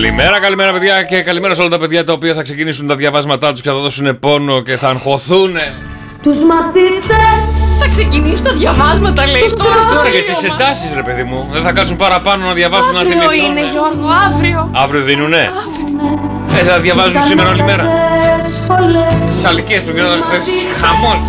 Καλημέρα παιδιά και καλημέρα σε όλα τα παιδιά τα οποία θα ξεκινήσουν τα διαβάσματά τους και θα δώσουν πόνο και θα αγχωθούν. Τους μαθητές θα ξεκινήσουν τα διαβάσματα, λέει. Τώρα για τις εξετάσεις, ρε παιδί μου. Δεν θα κάτσουν παραπάνω να διαβάσουν να θυμηθούν. Αύριο είναι, Γιώργο, αύριο. Αύριο δίνουνε. Θα διαβάζουν σήμερα όλη μέρα. Στις αλικές του γινόταν χθες χαμός.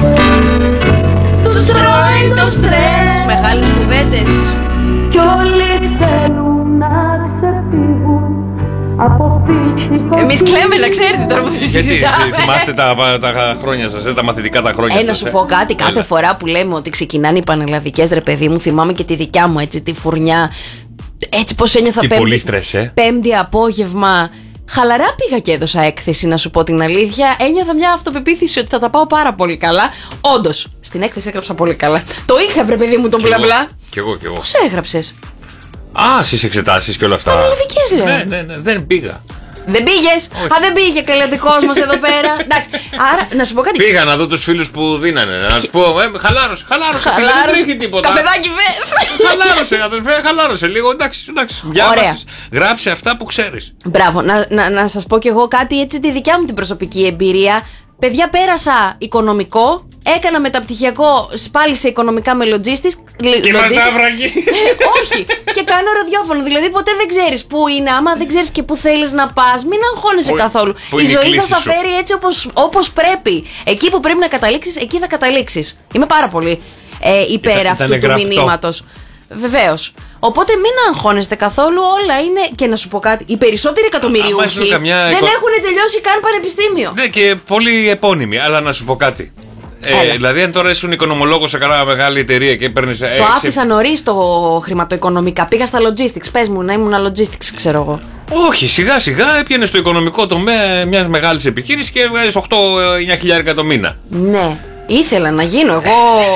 Τους τρώει το στρες. Μεγάλες κουβέντες. Κι όλοι θέλουν να ξεφύγουν από φυσικό. Εμείς κλαίμε, να ξέρετε τώρα που θα συζητάμε. Γιατί θυμάστε τα χρόνια σας, τα μαθητικά τα χρόνια σας. Να σου πω κάτι, κάθε φορά που λέμε ότι ξεκινάνε οι πανελλαδικές, ρε παιδί μου, θυμάμαι και τη δικιά μου, έτσι, τη φουρνιά. Έτσι πως ένιωθα πολύ στρες, πέμπτη απόγευμα. Χαλαρά πήγα και έδωσα έκθεση, να σου πω την αλήθεια. Ένιωθα μια αυτοπεποίθηση ότι θα τα πάω πάρα πολύ καλά. Όντως, στην έκθεση έγραψα πολύ καλά. Το είχα, βρε παιδί μου, τον μπλα μπλα. Κι εγώ. Πώς έγραψες? Στις εξετάσεις και όλα αυτά. Πανελλαδικές, λέω. Ναι, δεν πήγα. Δεν πήγες? Δεν πήγε καλέ ο δικός μας εδώ πέρα. Εντάξει, άρα να σου πω κάτι. Πήγα να δω τους φίλους που δίνανε. Να τους πω, χαλάρωσε. Δεν έχει τίποτα. Καφεδάκι θες? Χαλάρωσε, αδερφέ, χαλάρωσε λίγο. Εντάξει. Διάβασες. Γράψε αυτά που ξέρεις. Μπράβο, να σας πω κι εγώ κάτι, έτσι, τη δικιά μου την προσωπική εμπειρία. Παιδιά, πέρασα οικονομικό, έκανα μεταπτυχιακό πάλι σε οικονομικά με logistics. Και μας τα βραγεί. Όχι, και κάνω ραδιόφωνο. Δηλαδή, ποτέ δεν ξέρεις πού είναι. Άμα δεν ξέρεις και πού θέλεις να πας, μην αγχώνεσαι καθόλου. Η ζωή θα στα φέρει έτσι όπως πρέπει. Εκεί που πρέπει να καταλήξεις, εκεί θα καταλήξεις. Είμαι πάρα πολύ υπέρ αυτού του μηνύματος. Βεβαίως. Οπότε μην αγχώνεστε καθόλου, όλα είναι. Και να σου πω κάτι, οι περισσότεροι εκατομμυριούχοι δεν έχουν τελειώσει καν πανεπιστήμιο. Ναι, και πολύ επώνυμοι, αλλά να σου πω κάτι. Δηλαδή, αν τώρα ήσουν οικονομολόγος σε κανένα μεγάλη εταιρεία και παίρνεις. Το άφησα νωρίς το χρηματοοικονομικά. Πήγα στα logistics. Πες μου, να ήμουν logistics, ξέρω εγώ. Όχι, σιγά σιγά έπιανε στο οικονομικό τομέα μιας μεγάλης επιχείρησης και βγάζεις 8-9 χιλιάρικα το μήνα. Ναι. Ήθελα να γίνω εγώ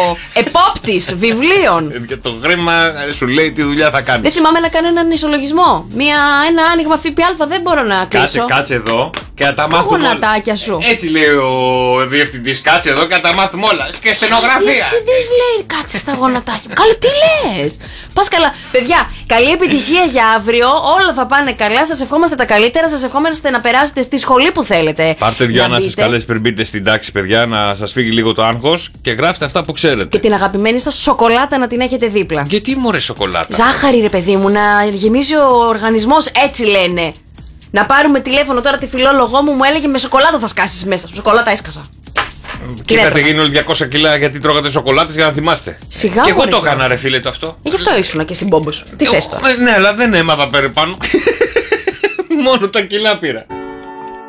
επόπτης βιβλίων. Και το χρήμα σου λέει τι δουλειά θα κάνεις. Δεν θυμάμαι να κάνω έναν ισολογισμό. Ένα άνοιγμα ΦΠΑ δεν μπορώ να κλείσω. Κάτσε εδώ και να τα μάθουμε όλα. Γονατάκια σου. Έτσι λέει ο διευθυντής. Κάτσε εδώ και να τα μάθουμε όλα. Και στενογραφία. Ο διευθυντής λέει κάτσε στα γονατάκια. Καλέ, τι λες? Πας καλά. Παιδιά, καλή επιτυχία για αύριο. Όλα θα πάνε καλά. Σας ευχόμαστε τα καλύτερα. Σας ευχόμαστε να περάσετε στη σχολή που θέλετε. Πάρτε δυο ανάσες καλές πριν μπείτε στην τάξη, παιδιά, να σας φύγει λίγο το άγχος και γράφτε αυτά που ξέρετε. Και την αγαπημένη σας σοκολάτα να την έχετε δίπλα. Γιατί μωρέ σοκολάτα? Ζάχαρη, ρε παιδί μου, να γεμίζει ο οργανισμός, έτσι λένε. Να πάρουμε τηλέφωνο τώρα, τη φιλόλογό μου έλεγε με σοκολάτα θα σκάσεις μέσα. Σοκολάτα έσκασα. Και είχατε γίνει όλοι 200 κιλά γιατί τρώγατε σοκολάτες για να θυμάστε. Σιγά. Και εγώ το έκανα, ρε φίλε, το αυτό. Γι' αυτό ήσουν και συμπόμπος. Τι θες τώρα? Ναι, αλλά δεν έμαθα περίπου. Μόνο τα κιλά πήρα.